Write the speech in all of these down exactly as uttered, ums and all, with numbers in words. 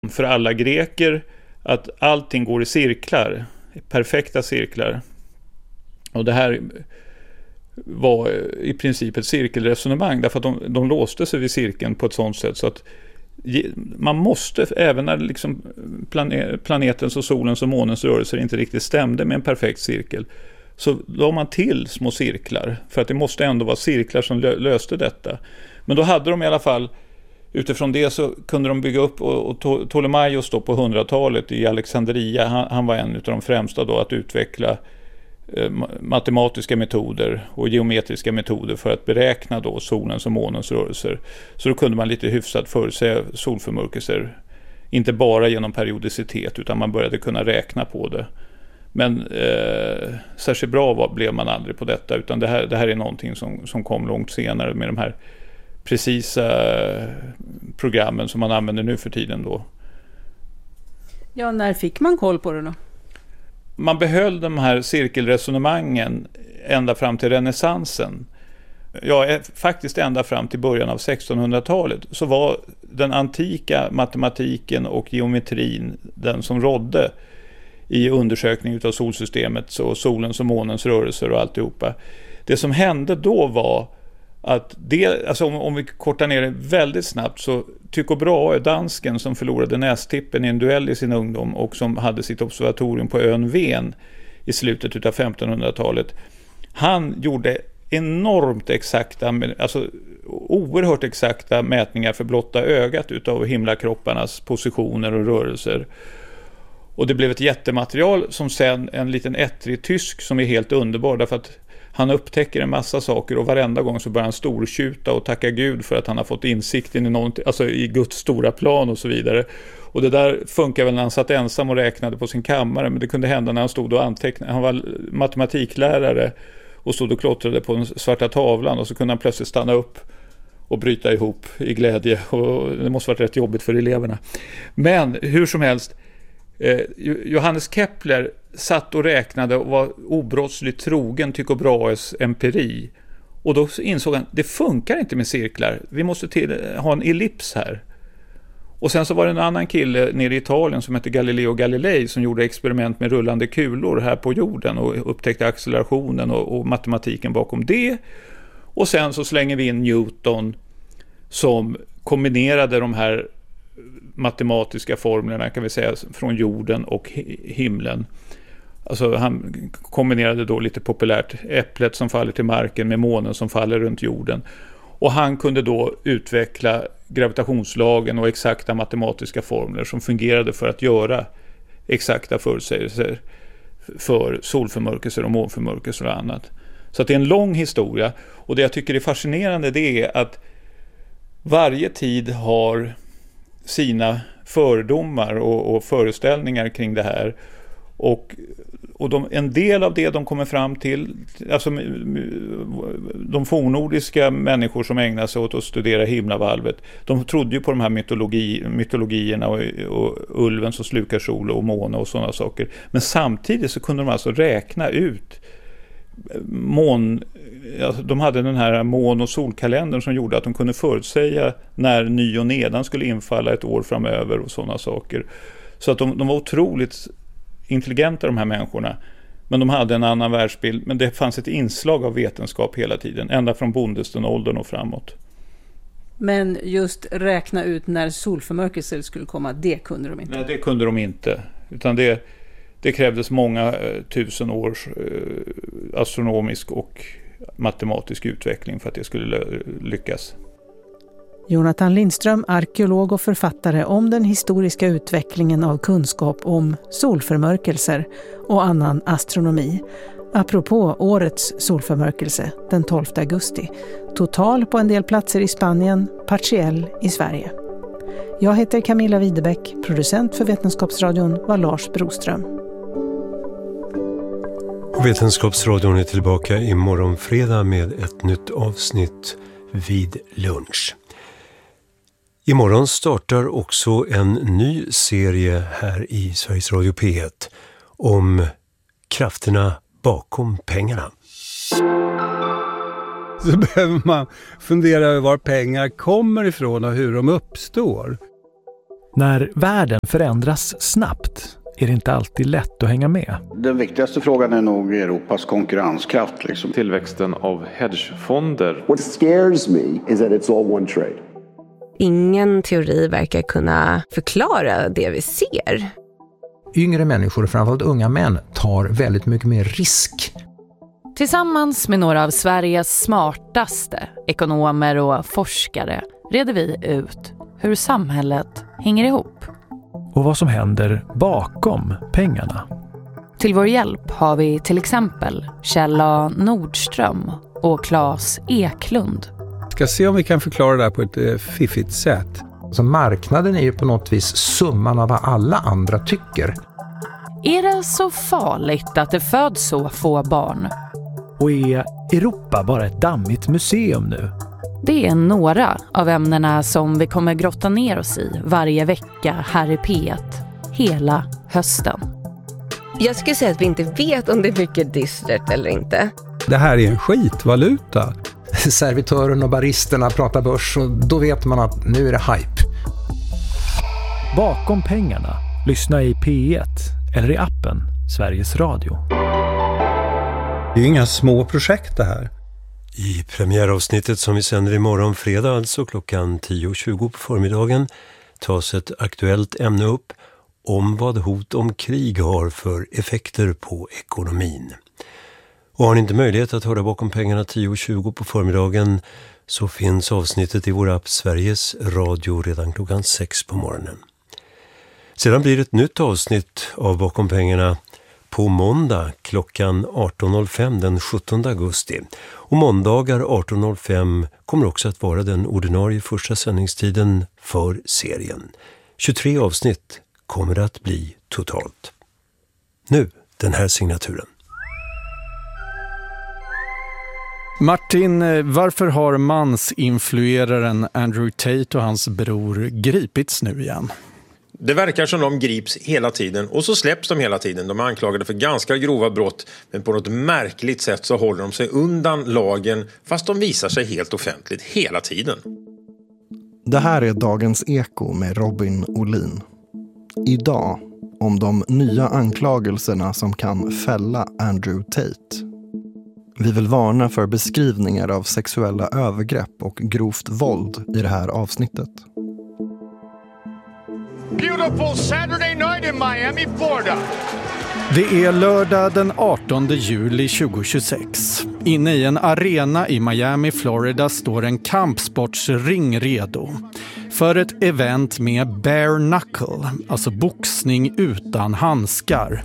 för alla greker att allting går i cirklar, perfekta cirklar. Och det här var i princip ett cirkelresonemang, därför att de, de låste sig vid cirkeln på ett sådant sätt så att man måste, även när liksom planetens och solens och månens rörelser inte riktigt stämde med en perfekt cirkel, så la man till små cirklar, för att det måste ändå vara cirklar som löste detta. Men då hade de i alla fall, utifrån det så kunde de bygga upp, och, och Ptolemaios då på hundratalet i Alexandria, han, han var en av de främsta då att utveckla eh, matematiska metoder och geometriska metoder för att beräkna då solens och månens rörelser. Så då kunde man lite hyfsat förutsäga solförmörkelser, inte bara genom periodicitet, utan man började kunna räkna på det. Men eh, särskilt bra var, blev man aldrig på detta, utan det här, det här är någonting som, som kom långt senare med de här precisa programmen som man använder nu för tiden då. Ja, när fick man koll på det då? Man behöll de här cirkelresonemangen ända fram till renässansen. Ja, faktiskt ända fram till början av sextonhundratalet så var den antika matematiken och geometrin den som rådde i undersökning av solsystemet och solens och månens rörelser och alltihopa. Det som hände då var att det, alltså om, om vi kortar ner det väldigt snabbt, så Tycho Brahe, dansken som förlorade nästippen i en duell i sin ungdom och som hade sitt observatorium på ön Ven i slutet av femtonhundratalet, han gjorde enormt exakta, alltså oerhört exakta mätningar för blotta ögat utav himlakropparnas positioner och rörelser. Och det blev ett jättematerial som sen en liten ettrig tysk som är helt underbar, därför att han upptäcker en massa saker och varenda gång så börjar han stortjuta och tacka Gud för att han har fått insikten i någonting, alltså i Guds stora plan och så vidare. Och det där funkar väl när han satt ensam och räknade på sin kammare, men det kunde hända när han stod och antecknade. Han var matematiklärare och stod och klottrade på den svarta tavlan, och så kunde han plötsligt stanna upp och bryta ihop i glädje, och det måste varit rätt jobbigt för eleverna. Men hur som helst, eh, Johannes Kepler satt och räknade och var obrottsligt trogen Tycho Brahes empiri, och då insåg han, det funkar inte med cirklar, vi måste till, ha en ellips här. Och sen så var det en annan kille nere i Italien som hette Galileo Galilei som gjorde experiment med rullande kulor här på jorden och upptäckte accelerationen och, och matematiken bakom det. Och sen så slänger vi in Newton som kombinerade de här matematiska formlerna, kan vi säga, från jorden och himlen. Alltså han kombinerade då lite populärt äpplet som faller till marken med månen som faller runt jorden. Och han kunde då utveckla gravitationslagen och exakta matematiska formler som fungerade för att göra exakta förutsägelser för solförmörkelser och månförmörkelser och annat. Så att det är en lång historia, och det jag tycker är fascinerande det är att varje tid har sina fördomar och, och föreställningar kring det här. Och, och de, en del av det de kommer fram till, alltså de fornnordiska människor som ägnar sig åt att studera himlavalvet, de trodde ju på de här mytologi, mytologierna och, och ulven som slukar sol och måne och sådana saker. Men samtidigt så kunde de alltså räkna ut mån, alltså de hade den här mån- och solkalendern som gjorde att de kunde förutsäga när ny och nedan skulle infalla ett år framöver och sådana saker. Så att de, de var otroligt intelligenta, de här människorna, men de hade en annan världsbild, men det fanns ett inslag av vetenskap hela tiden, ända från bondestenåldern och framåt. Men just räkna ut när solförmörkelser skulle komma, det kunde de inte? Nej, det kunde de inte, utan det, det krävdes många eh, tusen års eh, astronomisk och matematisk utveckling för att det skulle lyckas. Jonathan Lindström, arkeolog och författare om den historiska utvecklingen av kunskap om solförmörkelser och annan astronomi. Apropå årets solförmörkelse den tolfte augusti. Total på en del platser i Spanien, partiell i Sverige. Jag heter Camilla Widebeck, producent för Vetenskapsradion var Lars Broström. Vetenskapsradion är tillbaka imorgon fredag med ett nytt avsnitt vid lunch. Imorgon startar också en ny serie här i Sveriges Radio P ett om krafterna bakom pengarna. Så behöver man fundera över var pengar kommer ifrån och hur de uppstår. När världen förändras snabbt är det inte alltid lätt att hänga med. Den viktigaste frågan är nog Europas konkurrenskraft. Liksom. Tillväxten av hedgefonder. What scares me is that it's all one trade. Ingen teori verkar kunna förklara det vi ser. Yngre människor, framförallt unga män, tar väldigt mycket mer risk. Tillsammans med några av Sveriges smartaste ekonomer och forskare reder vi ut hur samhället hänger ihop. Och vad som händer bakom pengarna. Till vår hjälp har vi till exempel Kjell A. Nordström och Claes Eklund. Ska se om vi kan förklara det här på ett eh, fiffigt sätt. Så marknaden är ju på något vis summan av vad alla andra tycker. Är det så farligt att det föds så få barn? Och är Europa bara ett dammigt museum nu? Det är några av ämnena som vi kommer grotta ner oss i varje vecka här i P ett hela hösten. Jag skulle säga att vi inte vet om det är mycket dystert eller inte. Det här är en skitvaluta. Servitören och baristerna pratar börs och då vet man att nu är det hype. Bakom pengarna, lyssna i P ett eller i appen Sveriges Radio. Det är ju inga små projekt det här. I premiäravsnittet som vi sänder imorgon fredag, alltså klockan tio tjugo på förmiddagen, tas ett aktuellt ämne upp om vad hot om krig har för effekter på ekonomin. Och har ni inte möjlighet att höra bakom pengarna tio tjugo på förmiddagen så finns avsnittet i vår app Sveriges Radio redan klockan sex på morgonen. Sedan blir det ett nytt avsnitt av Bakom pengarna på måndag klockan arton noll fem den sjuttonde augusti. Och måndagar arton noll fem kommer också att vara den ordinarie första sändningstiden för serien. tjugotre avsnitt kommer det att bli totalt. Nu den här signaturen. Martin, varför har mansinflueraren Andrew Tate och hans bror gripits nu igen? Det verkar som de grips hela tiden och så släpps de hela tiden. De är anklagade för ganska grova brott, men på något märkligt sätt så håller de sig undan lagen fast de visar sig helt offentligt hela tiden. Det här är Dagens Eko med Robin Olin. Idag om de nya anklagelserna som kan fälla Andrew Tate. Vi vill varna för beskrivningar av sexuella övergrepp och grovt våld i det här avsnittet. Beautiful Saturday night in Miami, Florida. Det är lördag den artonde juli tjugohundratjugosex. Inne i en arena i Miami, Florida står en kampsportsring redo för ett event med bare knuckle, alltså boxning utan handskar.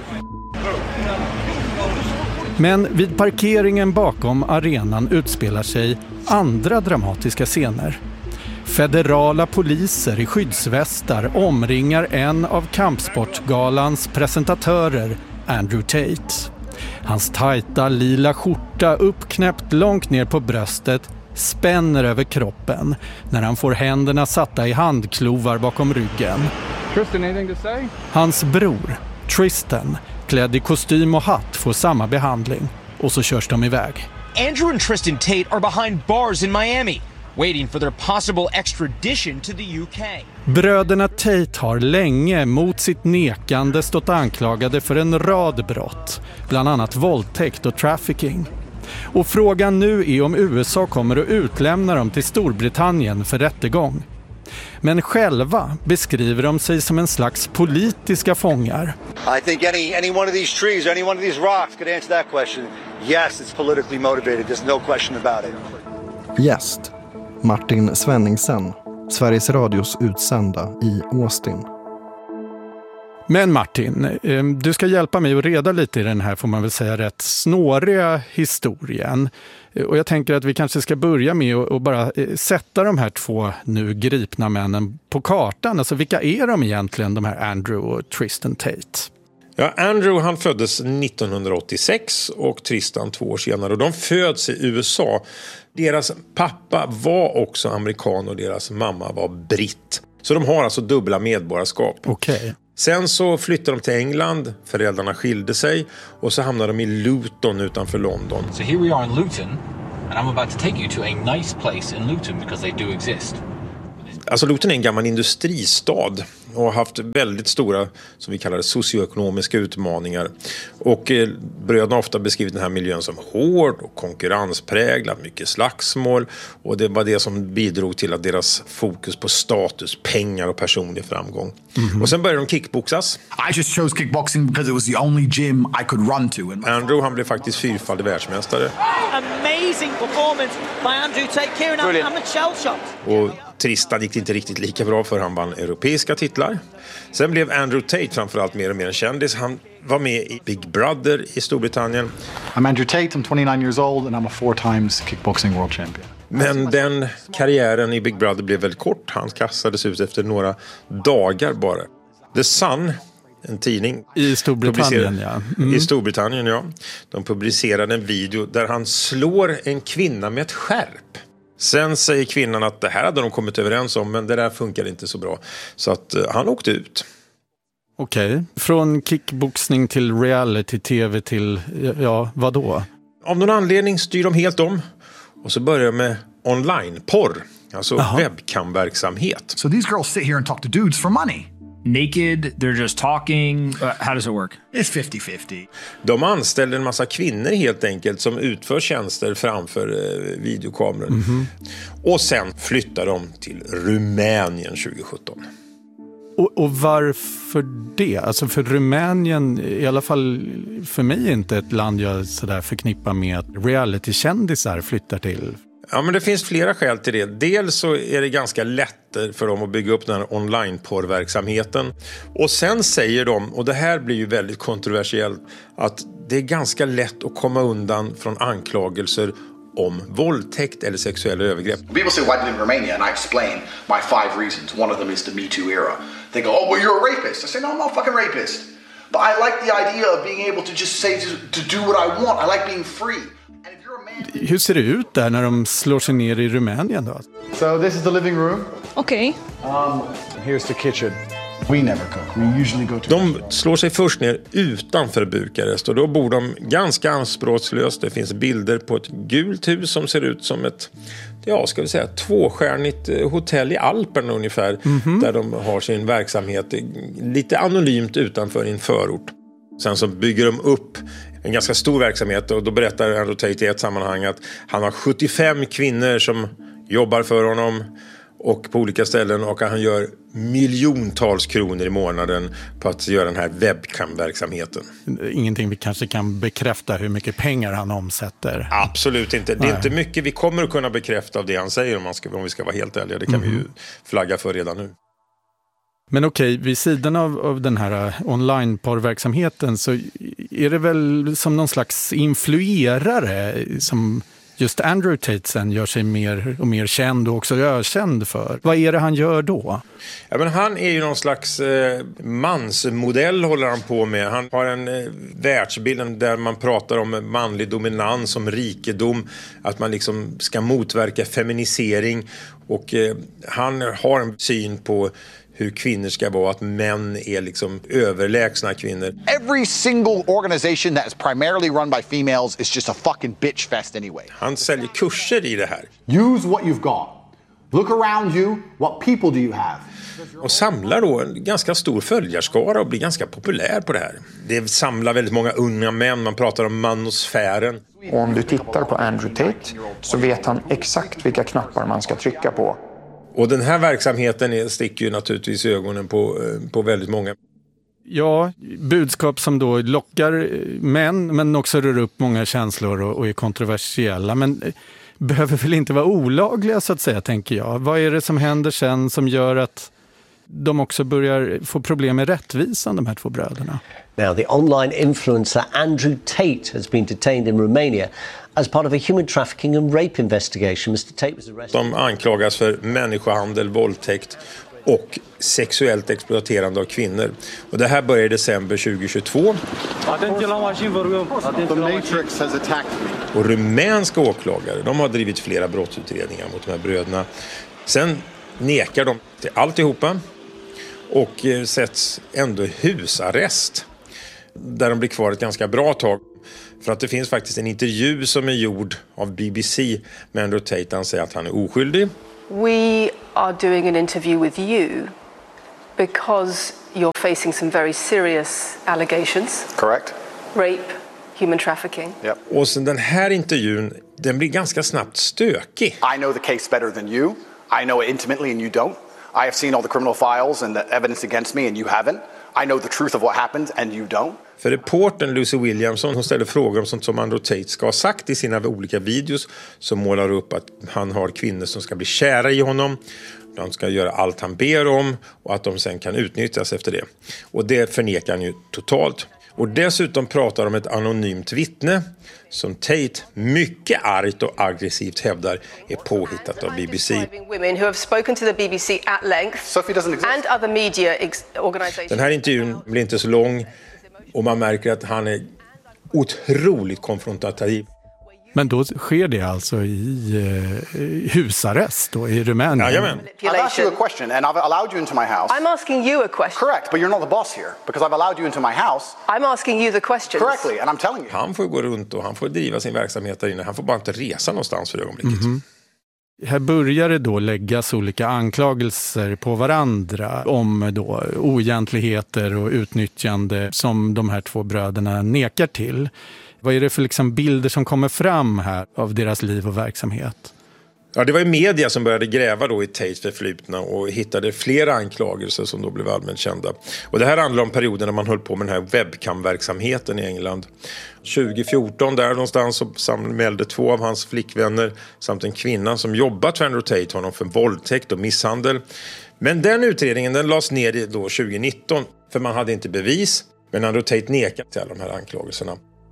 Men vid parkeringen bakom arenan utspelar sig andra dramatiska scener. Federala poliser i skyddsvästar omringar en av kampsportgalans presentatörer, Andrew Tate. Hans tajta lila skjorta uppknäppt långt ner på bröstet spänner över kroppen när han får händerna satta i handklovar bakom ryggen. Tristan, anything to say? Hans bror, Tristan, klädd i kostym och hatt, får samma behandling och så körs de iväg. Andrew and Tristan Tate are behind bars in Miami, waiting for their possible extradition to the U K. Bröderna Tate har länge mot sitt nekande stått anklagade för en rad brott, bland annat våldtäkt och trafficking. Och frågan nu är om U S A kommer att utlämna dem till Storbritannien för rättegång. Men själva beskriver de sig som en slags politiska fångar. I think any any one of these trees, any one of these rocks could answer that question. Yes, it's politically motivated. There's no question about it. Gäst Martin Svenningsen, Sveriges Radios utsända i Austin. Men Martin, du ska hjälpa mig att reda lite i den här, får man väl säga, rätt snåriga historien. Och jag tänker att vi kanske ska börja med att bara sätta de här två nu gripna männen på kartan. Alltså vilka är de egentligen, de här Andrew och Tristan Tate? Ja, Andrew han föddes nittonhundraåttiosex och Tristan två år senare. Och de föds i U S A. Deras pappa var också amerikan och deras mamma var britt. Så de har alltså dubbla medborgarskap. Okej. Okay. Sen så flyttade de till England, föräldrarna skilde sig och så hamnade de i Luton utanför London. So here we are in Luton and I'm about to take you to a nice place in Luton because they do exist. Alltså Luton är en gammal industristad och har haft väldigt stora, som vi kallar det, socioekonomiska utmaningar. Och eh, bröderna har ofta beskrivit den här miljön som hård och konkurrenspräglad, mycket slagsmål. Och det var det som bidrog till att deras fokus på status, pengar och personlig framgång. Mm-hmm. Och sen började de kickboxas. I just chose kickboxing because it was the only gym I could run to. Andrew, han blev faktiskt fyrfaldig världsmästare. Amazing performance by Andrew Tate. Kieran Hammer shell shot. Och Tristan gick inte riktigt lika bra för han vann europeiska titlar. Sen blev Andrew Tate framförallt mer och mer en kändis. Han var med i Big Brother i Storbritannien. I'm Andrew Tate, I'm twenty-nine years old and I'm a four times kickboxing world champion. Men den karriären i Big Brother blev väldigt kort. Han kastades ut efter några dagar bara. The Sun, en tidning i Storbritannien, ja. Mm. I Storbritannien, ja. De publicerade en video där han slår en kvinna med ett skärp. Sen säger kvinnan att det här hade de kommit överens om, men det där funkar inte så bra. Så att uh, han åkte ut. Okej, okay. Från kickboxning till reality-tv till, ja, vad då? Av någon anledning styr de helt om. Och så börjar de med online-porr. Alltså Aha. webcam-verksamhet. So these girls sit here and talk to dudes for money. Naked, they're just talking. Uh, how does it work? It's fifty fifty. De anställer en massa kvinnor helt enkelt som utför tjänster framför eh, videokameran. Mm-hmm. Och sen flyttar de till Rumänien tjugo sjutton. Och, och varför det? Alltså för Rumänien, i alla fall för mig, inte ett land jag sådär förknippar med att reality-kändisar flyttar till. Ja, men det finns flera skäl till det. Dels så är det ganska lätt för dem att bygga upp den här online-porrverksamheten. Och sen säger de, och det här blir ju väldigt kontroversiellt, att det är ganska lätt att komma undan från anklagelser om våldtäkt eller sexuella övergrepp. People say, why did in Romania? And I explain my five reasons. One of them is the Me Too era. They go, oh, well, you're a rapist. I say, no, I'm not a fucking rapist. But I like the idea of being able to just say, to, to do what I want. I like being free. Hur ser det ut där när de slår sig ner i Rumänien då? So this is the living room. Okej. Okay. Um, here's the kitchen. We never cook. We usually go to. De slår sig först ner utanför Bukarest och då bor de ganska anspråkslöst. Det finns bilder på ett gult hus som ser ut som ett, ja, ska vi säga, tvåstjärnigt hotell i Alperna ungefär, mm-hmm. där de har sin verksamhet lite anonymt utanför en förort. Sen så bygger de upp en ganska stor verksamhet och då berättar Andrew Tate i ett sammanhang att han har sjuttiofem kvinnor som jobbar för honom och på olika ställen, och han gör miljontals kronor i månaden på att göra den här webcam-verksamheten. Ingenting vi kanske kan bekräfta hur mycket pengar han omsätter. Absolut inte. Det är Nej. inte mycket vi kommer att kunna bekräfta av det han säger om, man ska, om vi ska vara helt ärliga. Det kan mm. vi ju flagga för redan nu. Men okej, vid sidan av, av den här online-porrverksamheten så är det väl som någon slags influerare som just Andrew Tate sen gör sig mer och mer känd och också ökänd för. Vad är det han gör då? Ja, men han är ju någon slags eh, mansmodell håller han på med. Han har en eh, världsbild där man pratar om manlig dominans, om rikedom, att man liksom ska motverka feminisering, och eh, han har en syn på hur kvinnor ska vara, att män är liksom överlägsna kvinnor. Every single organization that is primarily run by females is just a fucking bitch fest anyway. Han säljer kurser i det här. Use what you've got. Look around you. What people do you have? Och samlar då en ganska stor följarskara och blir ganska populär på det här. Det samlar väldigt många unga män, man pratar om manosfären. Om du tittar på Andrew Tate så vet han exakt vilka knappar man ska trycka på. Och den här verksamheten är, sticker ju naturligtvis i ögonen på, på väldigt många. Ja, budskap som då lockar män men också rör upp många känslor och, och är kontroversiella. Men behöver väl inte vara olagliga så att säga, tänker jag. Vad är det som händer sen som gör att de också börjar få problem med rättvisan, de här två bröderna? Now, the online influencer Andrew Tate has been detained in Romania as part of a human trafficking and rape investigation. Mister Tate was arrested. De anklagas för människohandel, våldtäkt och sexuellt exploaterande av kvinnor. Och det här börjar i december tjugohundratjugotvå. The Matrix has attacked me. Och rumänska åklagare, de har drivit flera brottsutredningar mot de här bröderna. Sen nekar de till alltihopa och sätts ändå i husarrest, där de blir kvar ett ganska bra tag. För att det finns faktiskt en intervju som är gjord av B B C med Andrew Tate. Han säger att han är oskyldig. We are doing an interview with you because you're facing some very serious allegations. Correct. Rape, human trafficking. Yep. Och sen den här intervjun, den blir ganska snabbt stökig. I know the case better than you. I know it intimately and you don't. I have seen all the criminal files and the evidence against me and you haven't. I know the truth of what happened and you don't. För reportern Lucy Williamson, hon ställer frågor om sånt som Andrew Tate ska ha sagt i sina olika videos, som målar upp att han har kvinnor som ska bli kära i honom, de ska göra allt han ber om och att de sen kan utnyttjas efter det. Och det förnekar han ju totalt. Och dessutom pratar de om ett anonymt vittne som Tate mycket argt och aggressivt hävdar är påhittat av B B C. Women who have spoken to the B B C at length and other media organizations. Den här intervjun blir inte så lång och man märker att han är otroligt konfrontativ. Men då sker det alltså i eh, husarrest då, i Rumänien? Jajamän. I've asked you a question and I've allowed you into my house. I'm asking you a question. Correct, but you're not the boss here because I've allowed you into my house. I'm asking you the questions. Correctly, and I'm telling you. Han får gå runt och han får driva sin verksamhet där inne. Han får bara inte resa någonstans för ögonblicket. Mm-hmm. Här börjar det då läggas olika anklagelser på varandra om då oegentligheter och utnyttjande som de här två bröderna nekar till. Vad är det för liksom bilder som kommer fram här av deras liv och verksamhet? Ja, det var ju media som började gräva då i Tates förflutna och hittade flera anklagelser som då blev allmänt kända. Och det här handlar om perioden när man höll på med den här webcam-verksamheten i England. tjugo fjorton där någonstans så samlade två av hans flickvänner samt en kvinna som jobbat för Andrew Tate honom för våldtäkt och misshandel. Men den utredningen den lades ner då tjugo nitton för man hade inte bevis, men Andrew Tate nekade till alla de här anklagelserna.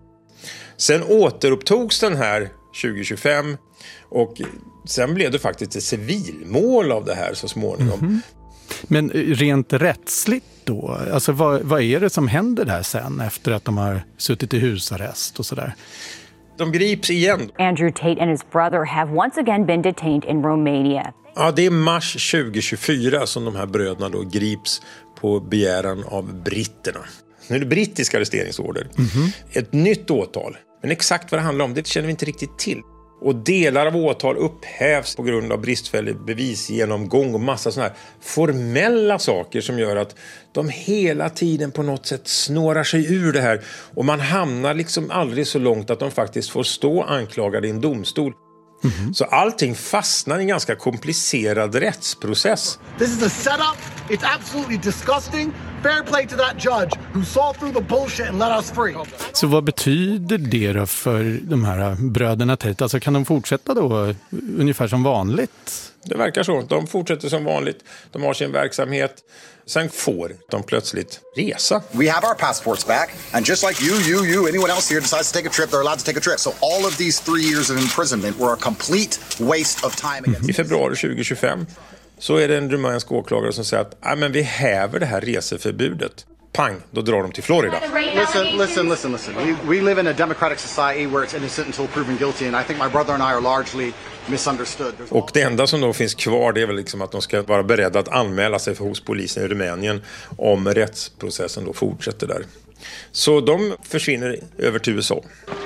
Sen återupptogs den här tjugo tjugofem och sen blev det faktiskt ett civilmål av det här så småningom. Mm-hmm. Men rent rättsligt då, alltså vad, vad är det som händer där sen efter att de har suttit i husarrest och sådär? De grips igen. Andrew Tate and his brother have once again been detained in Romania. Ja, det är mars tjugo tjugofyra som de här bröderna då grips på begäran av britterna. Nu är det brittiska arresteringsorder. Mm-hmm. Ett nytt åtal. Men exakt vad det handlar om, det känner vi inte riktigt till. Och delar av åtal upphävs på grund av bristfällig bevisgenomgång och massa sådana här formella saker som gör att de hela tiden på något sätt snårar sig ur det här. Och man hamnar liksom aldrig så långt att de faktiskt får stå anklagade i en domstol. Mm-hmm. Så allting fastnar i en ganska komplicerad rättsprocess. This is a setup. It's absolutely disgusting. Fair play to that judge who saw through the bullshit and let us free. Så vad betyder det då för de här bröderna Tate? Alltså kan de fortsätta då ungefär som vanligt? Det verkar så. De fortsätter som vanligt. De har sin verksamhet. Sen får de plötsligt resa. We have our passports back, and just like you, you, you, anyone else here decides to take a trip, they're allowed to take a trip. So all of these three years of imprisonment were a complete waste of time. Against I februari tjugo tjugofem så är det en rumänsk åklagare som säger att ah, men vi häver det här reseförbudet. Pang, då drar de till Florida. Listen, listen, listen, listen. We, we live in a democratic society where it's innocent until proven guilty, and I think my brother and I are largely misunderstood. Och det enda som då finns kvar det är väl liksom att de ska vara beredda att anmäla sig för hos polisen i Rumänien om rättsprocessen då fortsätter där. Så de försvinner över till U S A.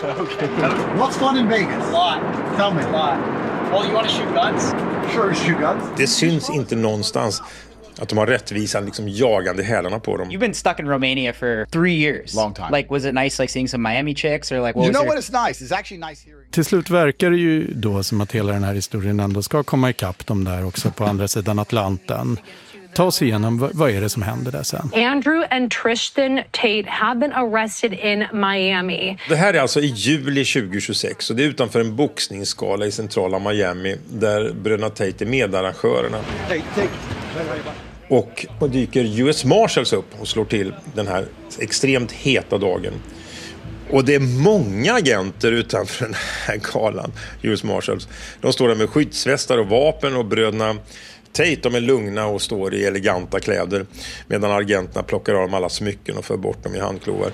What's fun in Vegas? Lot. Tell me. Lot. Well, you want to shoot guns? Sure, shoot guns. Det syns inte någonstans att de har rättvisan liksom jagande hälarna på dem. You've been stuck in Romania for three years. Long time. Like, was it nice like seeing some Miami chicks or like what You was know your... what is nice? It's actually nice hearing. Till slut verkar det ju då som att hela den här historien ändå ska komma ikapp dem där också på andra sidan Atlanten. Ta oss igenom, vad, vad är det som händer där sen? Andrew and Tristan Tate have been arrested in Miami. Det här är alltså i juli tjugo tjugosex och det är utanför en boxningsskala i centrala Miami där bröderna Tate är medarrangörerna. Tate, Tate. Och då dyker U S Marshals upp och slår till den här extremt heta dagen. Och det är många agenter utanför den här galan, U S Marshals. De står där med skyddsvästar och vapen och bröderna Tate, de är lugna och står i eleganta kläder medan agenterna plockar av dem alla smycken och för bort dem i handklovar.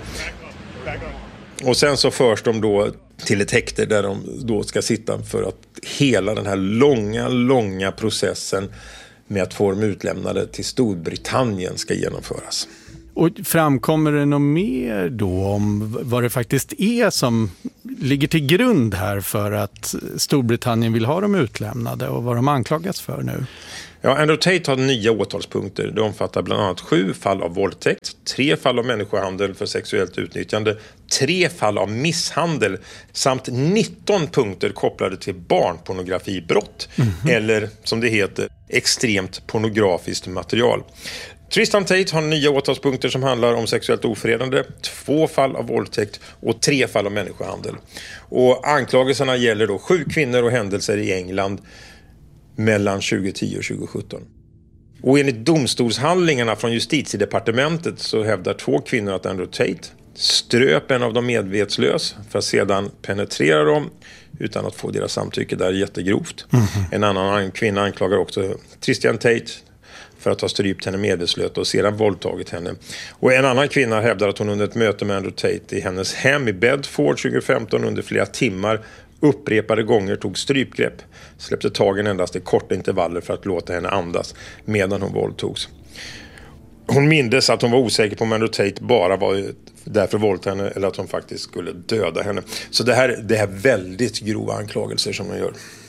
Och sen så förs de då till ett häkte där de då ska sitta för att hela den här långa, långa processen med att få dem utlämnade till Storbritannien ska genomföras. Och framkommer det något mer då om vad det faktiskt är som ligger till grund här för att Storbritannien vill ha dem utlämnade och vad de anklagas för nu? Ja, Andrew Tate har nya åtalspunkter. Det omfattar bland annat sju fall av våldtäkt, tre fall av människohandel för sexuellt utnyttjande, tre fall av misshandel samt nitton punkter kopplade till barnpornografibrott mm-hmm. eller, som det heter, extremt pornografiskt material. Tristan Tate har nya åtalspunkter som handlar om sexuellt ofredande, två fall av våldtäkt och tre fall av människohandel. Och anklagelserna gäller då sju kvinnor och händelser i England mellan tjugo tio och tjugo sjutton. Och enligt domstolshandlingarna från justitiedepartementet så hävdar två kvinnor att Andrew Tate ströp en av dem medvetslös för att sedan penetrera dem utan att få deras samtycke. Där är jättegrovt. Mm-hmm. En annan kvinna anklagar också Tristan Tate för att ha strypt henne medvetslös och sedan våldtagit henne. Och en annan kvinna hävdar att hon under ett möte med Andrew Tate i hennes hem i Bedford tjugo femton under flera timmar upprepade gånger tog strypgrepp, släppte tagen endast i korta intervaller för att låta henne andas medan hon våldtogs. Hon mindes att hon var osäker på om Andrew Tate bara var därför våldtog henne eller att hon faktiskt skulle döda henne. Så det här, det här är väldigt grova anklagelser som de gör.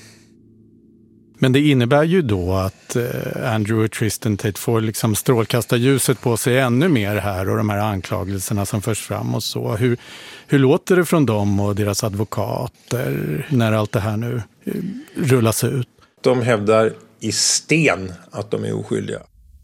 Men det innebär ju då att Andrew och Tristan Tate får liksom strålkasta ljuset på sig ännu mer här och de här anklagelserna som förs fram och så. Hur, hur låter det från dem och deras advokater när allt det här nu rullas ut? De hävdar i sten att de är oskyldiga.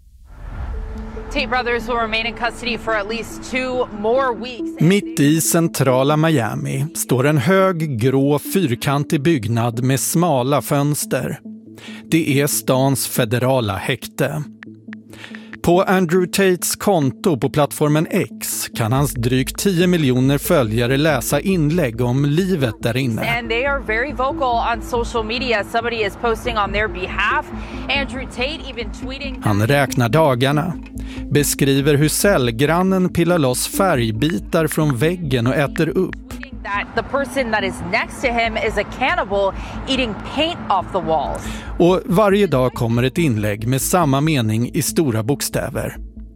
Tate brothers will remain in custody for at least two more weeks. Mitt i centrala Miami står en hög grå fyrkantig byggnad med smala fönster. Det är stans federala häkte. På Andrew Tates konto på plattformen X kan hans drygt tio miljoner följare läsa inlägg om livet där inne. And they are very vocal on social media. Somebody is posting on their behalf. Andrew Tate even tweeting. Han räknar dagarna, beskriver hur cellgrannen pillar loss färgbitar från väggen och äter upp. That the person that is next to him is a cannibal eating paint off the walls. Och varje dag kommer ett inlägg med samma mening i stora bokstäver.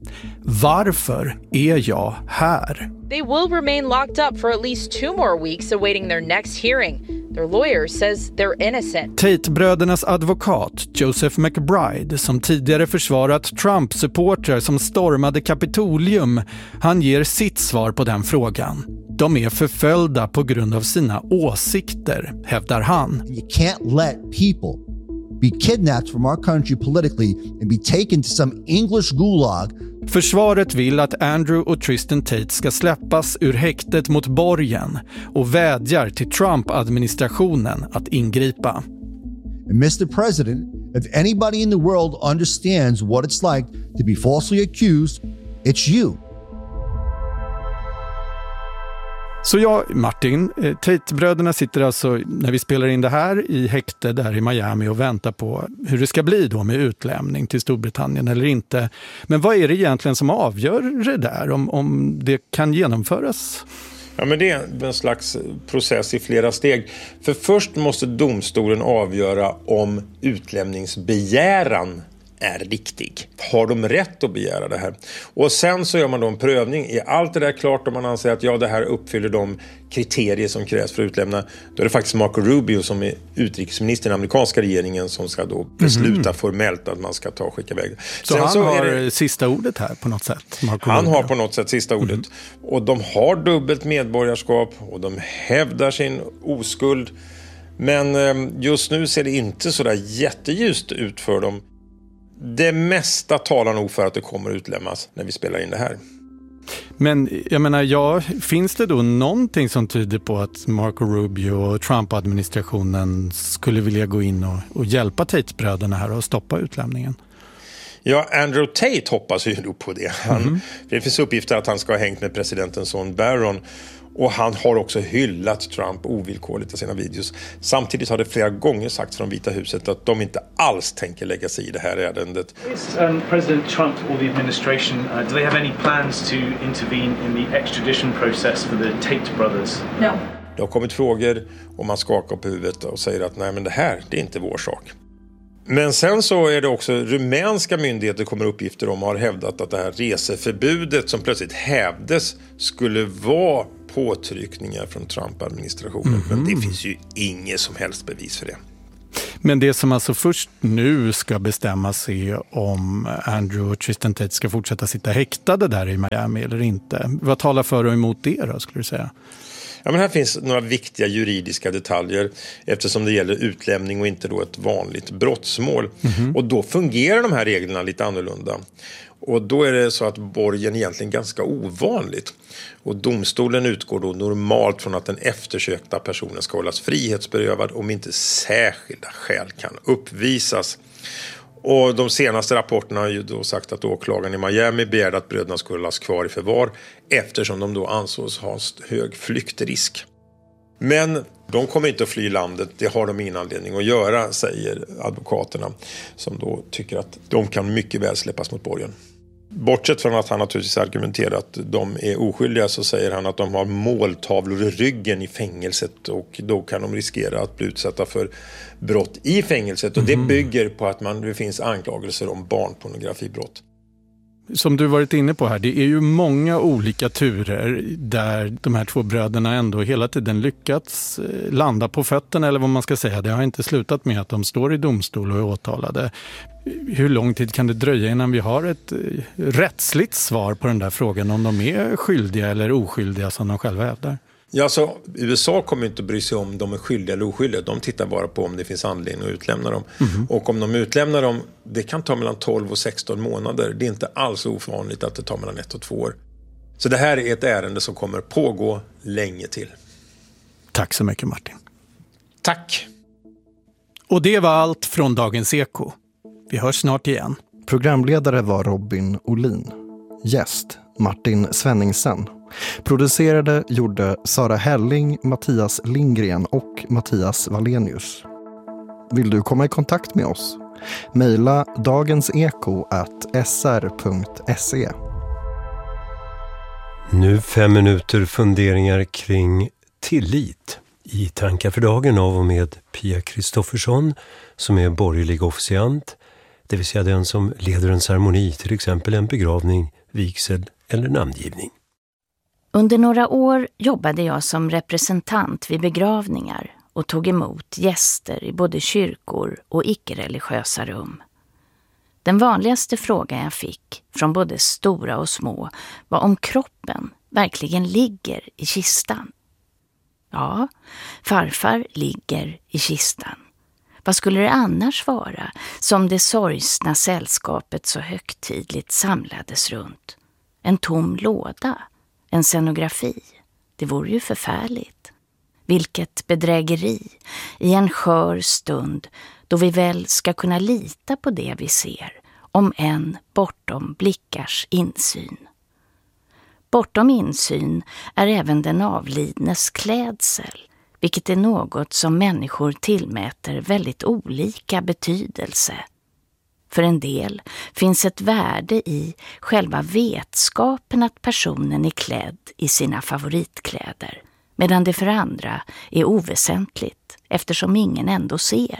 Varför är jag här? They will remain locked up for at least two more weeks awaiting their next hearing. Their lawyer says they're innocent. Tate-brödernas advokat Joseph McBride, som tidigare försvarat Trump-supportrar som stormade Kapitolium, han ger sitt svar på den frågan. De är förföljda på grund av sina åsikter, hävdar han. You can't let people be kidnapped from our country politically and be taken to some English gulag. Försvaret vill att Andrew och Tristan Tate ska släppas ur häktet mot borgen och vädjar till Trump-administrationen att ingripa. And mister President, if anybody in the world understands what it's like to be falsely accused, it's you. Så ja, Martin, Tate-bröderna sitter alltså, när vi spelar in det här, i häkte där i Miami och väntar på hur det ska bli då med utlämning till Storbritannien eller inte. Men vad är det egentligen som avgör det där, om, om det kan genomföras? Ja, men det är en slags process i flera steg. För först måste domstolen avgöra om utlämningsbegäran är riktig. Har de rätt att begära det här? Och sen så gör man då en prövning. Är allt det där klart om man anser att ja, det här uppfyller de kriterier som krävs för att utlämna? Då är det faktiskt Marco Rubio som är utrikesminister i den amerikanska regeringen som ska då besluta mm-hmm. formellt att man ska ta och skicka iväg. Så sen han så har det, sista ordet här på något sätt? Marco han Rubio. har på något sätt sista ordet. Mm-hmm. Och de har dubbelt medborgarskap och de hävdar sin oskuld. Men just nu ser det inte så där jätteljust ut för dem. Det mesta talar nog för att det kommer utlämnas när vi spelar in det här. Men jag menar, ja, finns det då någonting som tyder på att Marco Rubio och Trump-administrationen skulle vilja gå in och, och hjälpa Tate-bröderna här och stoppa utlämningen? Ja, Andrew Tate hoppas ju på det. Han, mm. Det finns uppgifter att han ska ha hängt med presidentens son Barron. Och han har också hyllat Trump ovillkorligt i sina videos. Samtidigt har det flera gånger sagts från Vita huset att de inte alls tänker lägga sig i det här ärendet. Is um, President Trump or the administration, uh, do they have any plans to intervene in the extradition process for the Tate brothers? No. Det har kommit frågor och man skakar på huvudet och säger att nej, men det här, det är inte vår sak. Men sen så är det också rumänska myndigheter kommer uppgifter om och har hävdat att det här reseförbudet som plötsligt hävdes skulle vara påtryckningar från Trump-administrationen. Mm-hmm. Men det finns ju inget som helst bevis för det. Men det som alltså först nu ska bestämmas är om Andrew och Tristan Tate ska fortsätta sitta häktade där i Miami eller inte. Vad talar för och emot det då, skulle du säga? Ja, men här finns några viktiga juridiska detaljer eftersom det gäller utlämning och inte då ett vanligt brottsmål. Mm-hmm. Och då fungerar de här reglerna lite annorlunda. Och då är det så att borgen egentligen ganska ovanligt. Och domstolen utgår då normalt från att den eftersökta personen ska hållas frihetsberövad om inte särskilda skäl kan uppvisas. Och de senaste rapporterna har ju då sagt att åklagaren i Miami begärde att bröderna skulle hållas kvar i förvar eftersom de då ansågs ha hög flyktrisk. Men de kommer inte att fly landet, det har de ingen anledning att göra, säger advokaterna som då tycker att de kan mycket väl släppas mot borgen. Bortsett från att han naturligtvis argumenterar att de är oskyldiga så säger han att de har måltavlor i ryggen i fängelset och då kan de riskera att bli utsatta för brott i fängelset och det bygger på att man, det finns anklagelser om barnpornografibrott. Som du varit inne på här, det är ju många olika turer där de här två bröderna ändå hela tiden lyckats landa på fötterna eller vad man ska säga. Det har inte slutat med att de står i domstol och är åtalade. Hur lång tid kan det dröja innan vi har ett rättsligt svar på den där frågan om de är skyldiga eller oskyldiga som de själva hävdar? Ja, så U S A kommer inte bry sig om de är skyldiga eller oskyldiga. De tittar bara på om det finns anledning att utlämna dem. Mm. Och om de utlämnar dem, det kan ta mellan tolv och sexton månader. Det är inte alls ovanligt att det tar mellan ett och två år. Så det här är ett ärende som kommer pågå länge till. Tack så mycket, Martin. Tack. Och det var allt från Dagens Eko. Vi hörs snart igen. Programledare var Robin Olin. Gäst Martin Svenningsen. Producerade gjorde Sara Helling, Mattias Lindgren och Mattias Valenius. Vill du komma i kontakt med oss? Maila dagenseko at s r punkt se. Nu fem minuter funderingar kring tillit i Tankar för dagen av och med Pia Kristoffersson som är borgerlig officiant, det vill säga den som leder en ceremoni, till exempel en begravning, vigsel eller namngivning. Under några år jobbade jag som representant vid begravningar och tog emot gäster i både kyrkor och icke-religiösa rum. Den vanligaste frågan jag fick från både stora och små var om kroppen verkligen ligger i kistan. Ja, farfar ligger i kistan. Vad skulle det annars vara som det sorgsna sällskapet så högtidligt samlades runt? En tom låda? En scenografi? Det vore ju förfärligt. Vilket bedrägeri i en skör stund då vi väl ska kunna lita på det vi ser, om än bortom blickars insyn. Bortom insyn är även den avlidnes klädsel, vilket är något som människor tillmäter väldigt olika betydelse. För en del finns ett värde i själva vetskapen att personen är klädd i sina favoritkläder, medan det för andra är oväsentligt eftersom ingen ändå ser.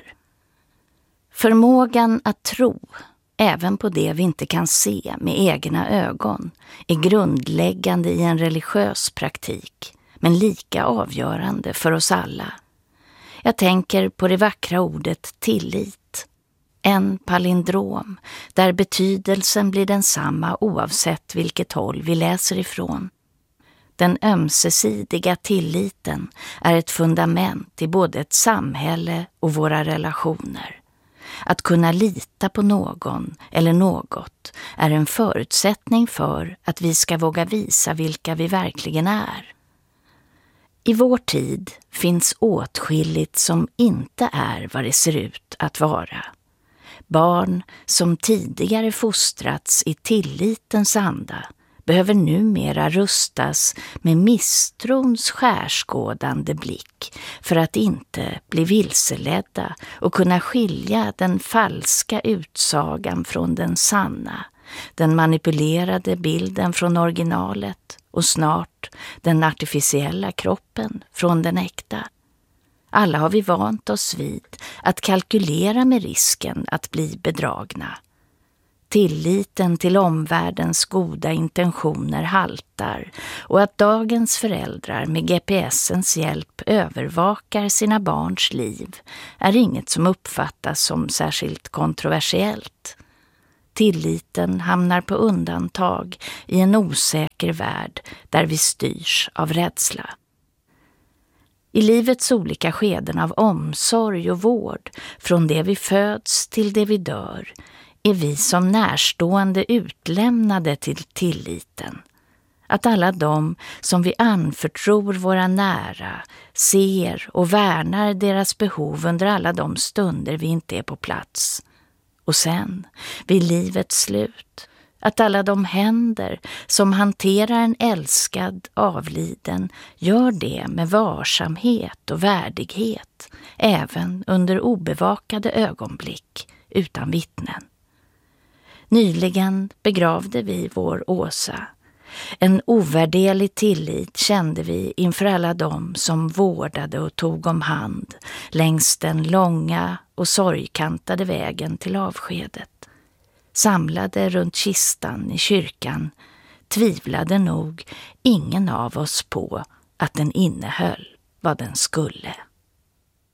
Förmågan att tro, även på det vi inte kan se med egna ögon, är grundläggande i en religiös praktik, men lika avgörande för oss alla. Jag tänker på det vackra ordet tillit. En palindrom, där betydelsen blir densamma oavsett vilket håll vi läser ifrån. Den ömsesidiga tilliten är ett fundament i både ett samhälle och våra relationer. Att kunna lita på någon eller något är en förutsättning för att vi ska våga visa vilka vi verkligen är. I vår tid finns åtskilligt som inte är vad det ser ut att vara. Barn som tidigare fostrats i tillitens anda behöver numera rustas med misstrons skärskådande blick för att inte bli vilseledda och kunna skilja den falska utsagan från den sanna, den manipulerade bilden från originalet och snart den artificiella kroppen från den äkta. Alla har vi vant oss vid att kalkylera med risken att bli bedragna. Tilliten till omvärldens goda intentioner haltar och att dagens föräldrar med G P S:ens hjälp övervakar sina barns liv är inget som uppfattas som särskilt kontroversiellt. Tilliten hamnar på undantag i en osäker värld där vi styrs av rädsla. I livets olika skeden av omsorg och vård, från det vi föds till det vi dör, är vi som närstående utlämnade till tilliten. Att alla de som vi anförtror våra nära ser och värnar deras behov under alla de stunder vi inte är på plats. Och sen, vid livets slut, att alla de händer som hanterar en älskad avliden gör det med varsamhet och värdighet, även under obevakade ögonblick utan vittnen. Nyligen begravde vi vår Åsa. En ovärderlig tillit kände vi inför alla dem som vårdade och tog om hand längs den långa och sorgkantade vägen till avskedet. Samlade runt kistan i kyrkan tvivlade nog ingen av oss på att den innehöll vad den skulle.